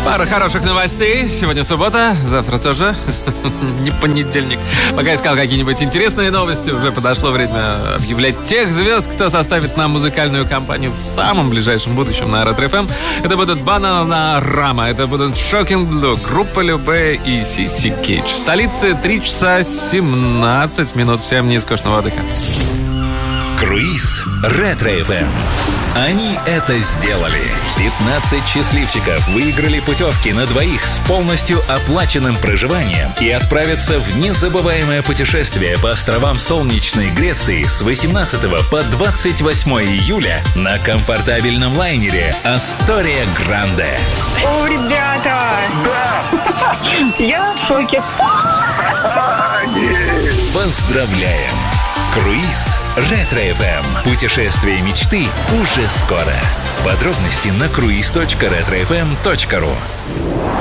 Пара хороших новостей. Сегодня суббота, завтра тоже не понедельник. Пока искал какие-нибудь интересные новости, уже подошло время объявлять тех звезд, кто составит нам музыкальную компанию в самом ближайшем будущем на Ретро-ФМ. Это будут Бананарама, это будут Shocking Blue, группа Любэ и CC Cage. В столице 3 часа 17 минут. Всем нескучного отдыха. Круиз Ретро-ФМ. Они это сделали. 15 счастливчиков выиграли путевки на двоих с полностью оплаченным проживанием и отправятся в незабываемое путешествие по островам солнечной Греции с 18 по 28 июля на комфортабельном лайнере «Астория Гранде». О, ребята! Да! Я в шоке. Поздравляем! Круиз Ретро-ФМ. Путешествие мечты уже скоро. Подробности на cruise.retrofm.ru.